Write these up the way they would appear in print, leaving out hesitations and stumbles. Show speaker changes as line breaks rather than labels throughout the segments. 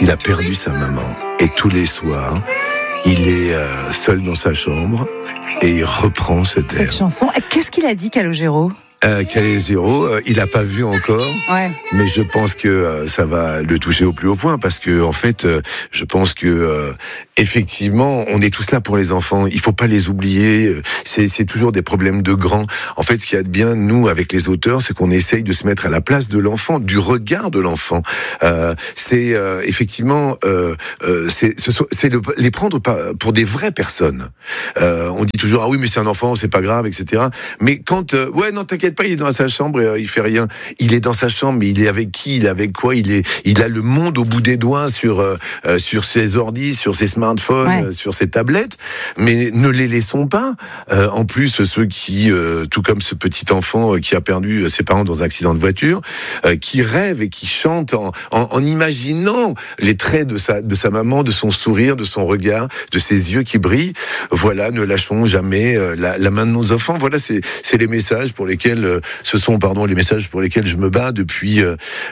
il a perdu sa maman. Et tous les soirs, il est seul dans sa chambre et il reprend cette
chanson. Qu'est-ce qu'il a dit, Calogero ?
Calogero, il n'a pas vu encore, mais je pense que ça va le toucher au plus haut point, parce que en fait, je pense que effectivement, on est tous là pour les enfants. Il faut pas les oublier. C'est toujours des problèmes de grands. En fait, ce qu'il y a de bien, nous, avec les auteurs, c'est qu'on essaye de se mettre à la place de l'enfant, du regard de l'enfant. C'est effectivement, c'est les prendre pour des vraies personnes. On dit toujours, ah oui, mais c'est un enfant, c'est pas grave, etc. Mais quand, non, t'inquiète pas, il est dans sa chambre, il fait rien. Il est dans sa chambre, mais il est avec qui? Il est avec quoi? Il a le monde au bout des doigts sur ses ordis, sur ses smartphones, sur ses tablettes. Mais ne les laissons pas. En plus, ceux qui, tout comme ce petit enfant qui a perdu ses parents dans un accident de voiture, qui rêve et qui chante en imaginant les traits de sa maman, de son sourire, de son regard, de ses yeux qui brillent. Voilà, ne lâchons jamais la main de nos enfants. Voilà, c'est les messages pour lesquels les messages pour lesquels je me bats depuis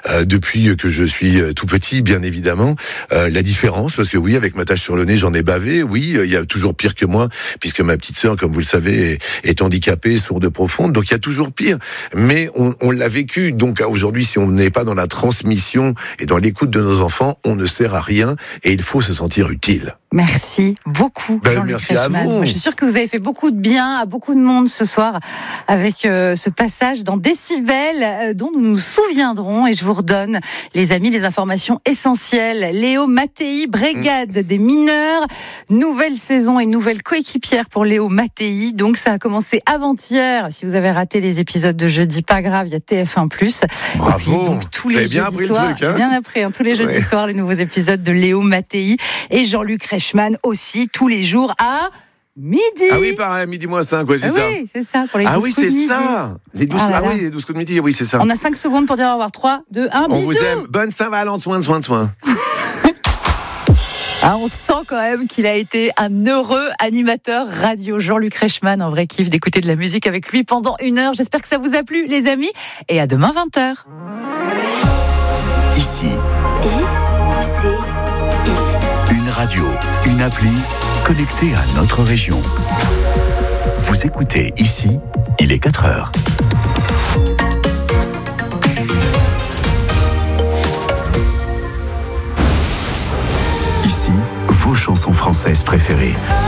que je suis tout petit, bien évidemment. La différence, parce que oui, avec ma tache sur le nez, j'en ai bavé. Oui, il y a toujours pire que moi, puisque ma petite sœur, comme vous le savez, est handicapée, sourde profonde. Donc il y a toujours pire. Mais on l'a vécu. Donc aujourd'hui, si on n'est pas dans la transmission et dans l'écoute de nos enfants, on ne sert à rien et il faut se sentir utile.
Merci beaucoup, Jean-Luc
merci à vous.
Moi, je suis sûre que vous avez fait beaucoup de bien à beaucoup de monde ce soir avec ce passage dans Décibel dont nous nous souviendrons. Et je vous redonne, les amis, les informations essentielles. Léo Mattei, brigade des mineurs, nouvelle saison et nouvelle coéquipière pour Léo Mattei. Donc ça a commencé avant-hier. Si vous avez raté les épisodes de jeudi, pas grave, il y a TF1+.
Bravo,
et puis, donc, tous les
bien appris
soirs,
le truc, hein.
Bien appris, tous les jeudis soirs, les nouveaux épisodes de Léo Mattei et Jean-Luc Reichmann aussi, tous les jours à midi.
Ah oui, pareil, midi moins 5, c'est ça.
Oui, c'est ça, pour les 12 coups de midi.
Ça. Les 12 les 12 coups de midi, oui, c'est ça.
On a 5 secondes pour dire au revoir. 3, 2, 1, bisous.
On vous aime. Bonne Saint-Valentin, soin.
On sent quand même qu'il a été un heureux animateur radio. Jean-Luc Reichmann, un vrai kiff d'écouter de la musique avec lui pendant 1 heure. J'espère que ça vous a plu, les amis. Et à demain, 20h.
Ici. Une radio, une appli connectée à notre région. Vous écoutez Ici, il est 4h. Ici, vos chansons françaises préférées.